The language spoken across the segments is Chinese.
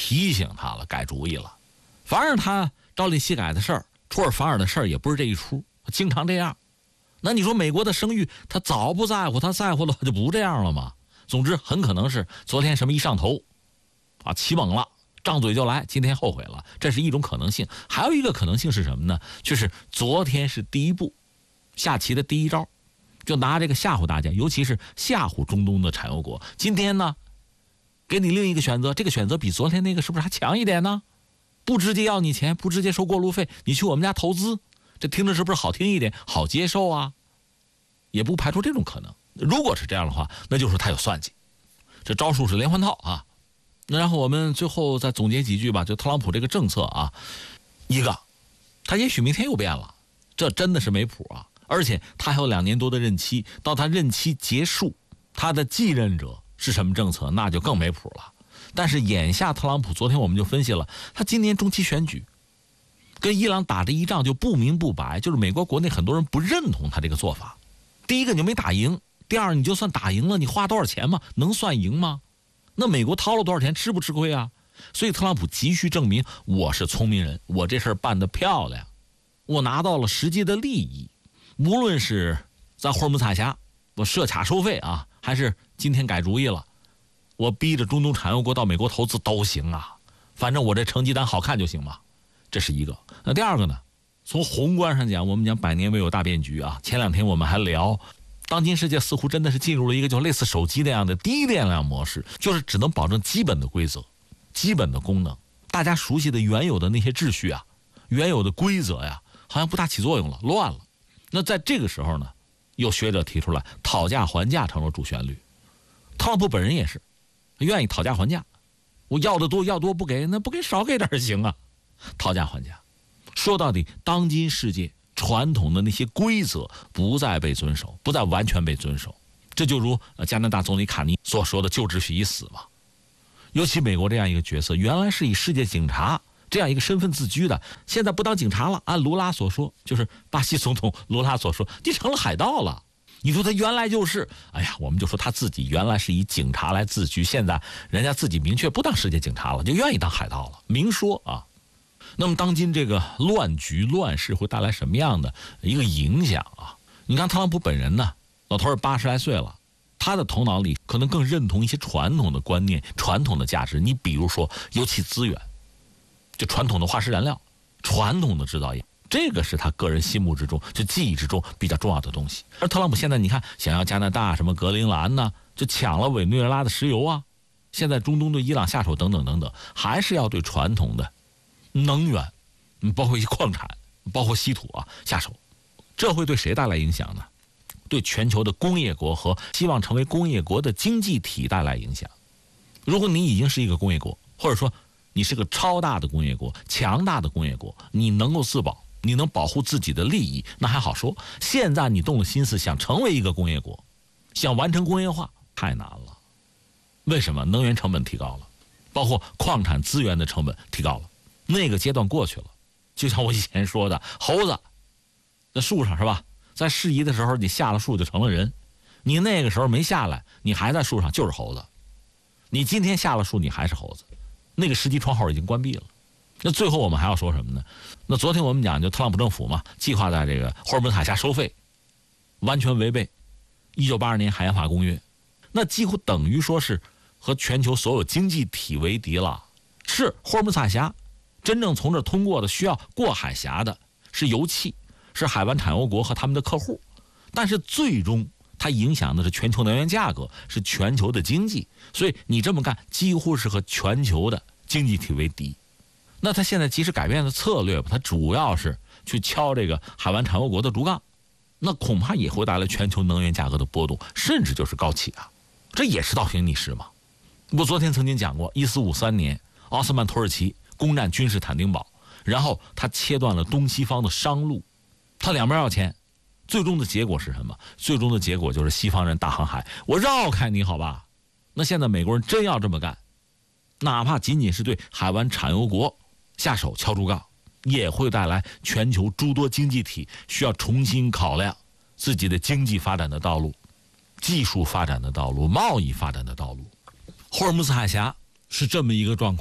提醒他了，改主意了。反而他朝令夕改的事儿，出尔反尔的事儿也不是这一出，经常这样。那你说美国的声誉，他早不在乎，他在乎的话就不这样了吗？总之，很可能是昨天什么一上头，起猛了，张嘴就来，今天后悔了，这是一种可能性。还有一个可能性是什么呢？就是昨天是第一步，下棋的第一招，就拿这个吓唬大家，尤其是吓唬中东的产油国。今天呢，给你另一个选择，这个选择比昨天那个是不是还强一点呢？不直接要你钱，不直接收过路费，你去我们家投资，这听着是不是好听一点，好接受啊？也不排除这种可能。如果是这样的话，那就是他有算计，这招数是连环套啊。那然后我们最后再总结几句吧，就特朗普这个政策啊，一个，他也许明天又变了，这真的是没谱啊。而且他还有2年多的任期，到他任期结束，他的继任者是什么政策，那就更没谱了。但是眼下特朗普，昨天我们就分析了，他今年中期选举跟伊朗打这一仗就不明不白，就是美国国内很多人不认同他这个做法。第一个你就没打赢，第二你就算打赢了，你花多少钱吗？能算赢吗？那美国掏了多少钱，吃不吃亏啊？所以特朗普急需证明我是聪明人，我这事儿办得漂亮，我拿到了实际的利益。无论是在霍尔木兹海峡我设卡收费啊，还是今天改主意了，我逼着中东产油国到美国投资都行啊，反正我这成绩单好看就行嘛。这是一个。那第二个呢，从宏观上讲，我们讲百年未有大变局啊。前2天我们还聊，当今世界似乎真的是进入了一个就类似手机那样的低电量模式，就是只能保证基本的规则、基本的功能，大家熟悉的原有的那些秩序啊、原有的规则呀，好像不大起作用了，乱了。那在这个时候呢，有学者提出来，讨价还价成了主旋律。特朗普本人也是愿意讨价还价，我要的多，要多不给，那不给少给点行啊。讨价还价，说到底，当今世界传统的那些规则不再被遵守，不再完全被遵守。这就如加拿大总理卡尼所说的，旧秩序已死嘛。尤其美国这样一个角色，原来是以世界警察这样一个身份自居的，现在不当警察了，按卢拉所说，就是巴西总统卢拉所说，你成了海盗了。你说他原来就是，哎呀，我们就说他自己原来是以警察来自居，现在人家自己明确不当世界警察了，就愿意当海盗了，明说啊。那么当今这个乱局乱世会带来什么样的一个影响啊？你看特朗普本人呢，老头儿80来岁了，他的头脑里可能更认同一些传统的观念、传统的价值。你比如说油气资源，就传统的化石燃料、传统的制造业，这个是他个人心目之中、就记忆之中比较重要的东西。而特朗普现在你看，想要加拿大什么格陵兰呢，就抢了委内瑞拉的石油啊，现在中东对伊朗下手等等等等，还是要对传统的能源，包括一些矿产，包括稀土啊下手。这会对谁带来影响呢？对全球的工业国和希望成为工业国的经济体带来影响。如果你已经是一个工业国，或者说你是个超大的工业国、强大的工业国，你能够自保，你能保护自己的利益，那还好说。现在你动了心思想成为一个工业国，想完成工业化，太难了。为什么？能源成本提高了，包括矿产资源的成本提高了，那个阶段过去了。就像我以前说的，猴子在树上是吧，在适宜的时候你下了树就成了人，你那个时候没下来，你还在树上就是猴子。你今天下了树，你还是猴子，那个时机窗口已经关闭了。那最后我们还要说什么呢？那昨天我们讲，就特朗普政府嘛，计划在这个霍尔木兹海峡收费，完全违背1982年海洋法公约，那几乎等于说是和全球所有经济体为敌了。是霍尔木兹海峡真正从这通过的，需要过海峡的是油气，是海湾产油国和他们的客户，但是最终它影响的是全球能源价格，是全球的经济。所以你这么干，几乎是和全球的经济体为敌。那他现在即使改变了策略，他主要是去敲这个海湾产油国的竹杠，那恐怕也会带来全球能源价格的波动，甚至就是高企啊。这也是倒行逆施嘛。我昨天曾经讲过，1453年奥斯曼土耳其攻占君士坦丁堡，然后他切断了东西方的商路，他两边要钱，最终的结果是什么？最终的结果就是西方人大航海，我绕开你好吧。那现在美国人真要这么干，哪怕仅仅是对海湾产油国下手敲竹杠，也会带来全球诸多经济体需要重新考量自己的经济发展的道路、技术发展的道路、贸易发展的道路。霍尔木兹海峡是这么一个状况，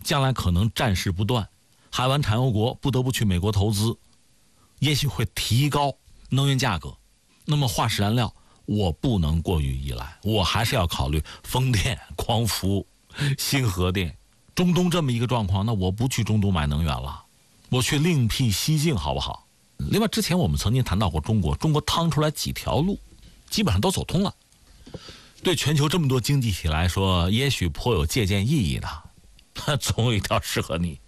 将来可能战事不断，海湾产油国不得不去美国投资，也许会提高能源价格。那么化石燃料我不能过于依赖，我还是要考虑风电、光伏、新核电。中东这么一个状况，那我不去中东买能源了，我去另辟蹊径好不好？另外之前我们曾经谈到过中国趟出来几条路基本上都走通了，对全球这么多经济体来说也许颇有借鉴意义的，总有一条适合你。